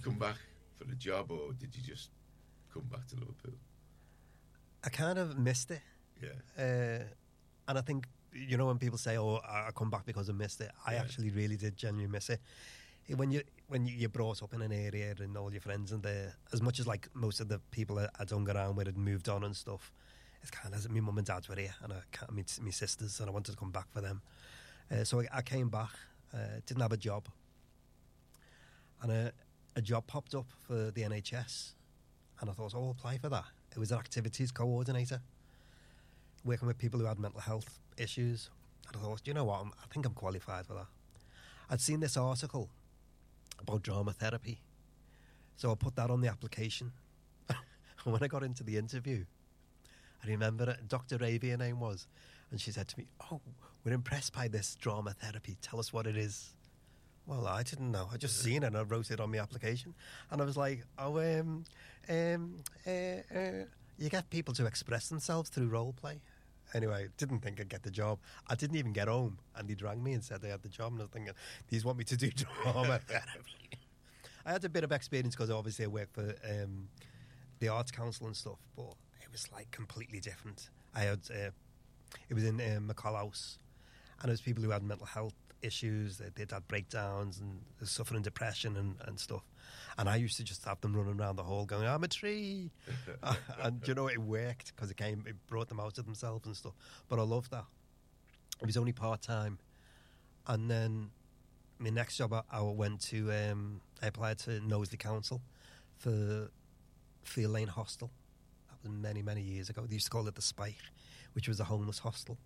come back for the job, or did you just come back to Liverpool? I kind of missed it. Yeah. And I think, you know, when people say, "Oh, I come back because I missed it," I actually really did genuinely miss it. When you're brought up in an area and all your friends and there, as much as like most of the people I'd hung around with had moved on and stuff, it's kind of my mum and dad were here, and my sisters, and I wanted to come back for them. So I came back, didn't have a job, and a job popped up for the NHS, and I thought, oh, I'll apply for that. It was an activities coordinator, working with people who had mental health issues. And I thought, you know what, I think I'm qualified for that. I'd seen this article about drama therapy, so I put that on the application. And when I got into the interview, I remember it, Dr. Ravi, her name was, and she said to me, "Oh, we're impressed by this drama therapy. Tell us what it is." Well, I didn't know. I just seen it and I wrote it on my application. And I was like, oh, you get people to express themselves through role play. Anyway, didn't think I'd get the job. I didn't even get home, and they rang me and said they had the job, and I was thinking, these want me to do drama therapy. I had a bit of experience because obviously I worked for the Arts Council and stuff, but it was like completely different. I had it was in McCall House, and it was people who had mental health issues. They'd had breakdowns and suffering depression and stuff. And I used to just have them running around the hall going, "I'm a tree." And you know, it worked because it brought them out of themselves and stuff. But I loved that. It was only part-time. And then my next job, I went to, I applied to Knowsley Council for Field Lane Hostel. That was many, many years ago. They used to call it the Spike, which was a homeless hostel.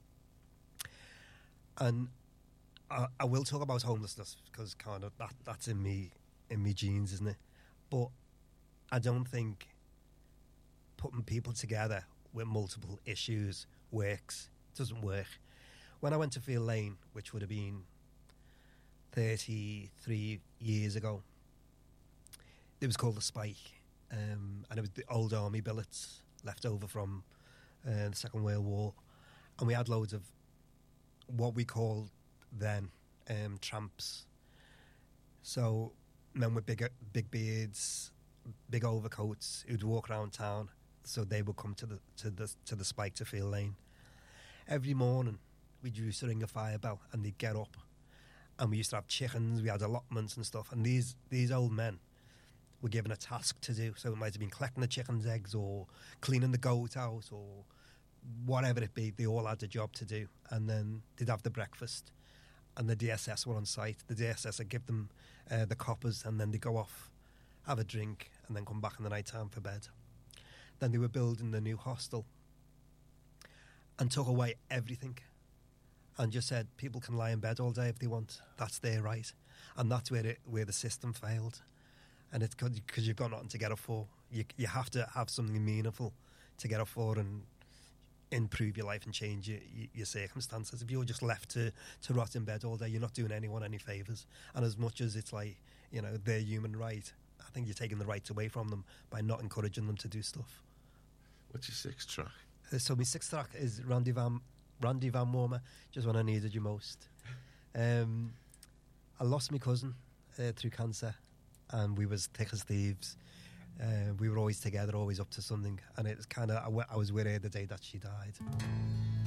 And I will talk about homelessness because kind of that's in me genes, isn't it? But I don't think putting people together with multiple issues works. It doesn't work. When I went to Field Lane, which would have been 33 years ago, it was called the Spike, and it was the old army billets left over from the Second World War, and we had loads of what we called then tramps. So men with big beards, big overcoats, who'd walk around town. So they would come to the Spike to Field Lane. Every morning we used to ring a fire bell, and they'd get up, and we used to have chickens. We had allotments and stuff, and these old men were given a task to do. So it might have been collecting the chickens' eggs, or cleaning the goat out, or whatever it be. They all had a job to do, and then they'd have the breakfast. And the DSS were on site. The DSS would give them the coppers, and then they go off, have a drink, and then come back in the night time for bed. Then they were building the new hostel and took away everything and just said people can lie in bed all day if they want. That's their right. And that's where the system failed. And it's because you've got nothing to get up for. You have to have something meaningful to get up for and improve your life and change your circumstances. If you're just left to rot in bed all day, you're not doing anyone any favours. And as much as it's like, you know, their human right, I think you're taking the rights away from them by not encouraging them to do stuff. What's your sixth track? So my sixth track is Randy Van Warmer, Just When I Needed You Most. I lost my cousin through cancer, and we was thick as thieves. We were always together, always up to something, and it's kind of I was with her the day that she died.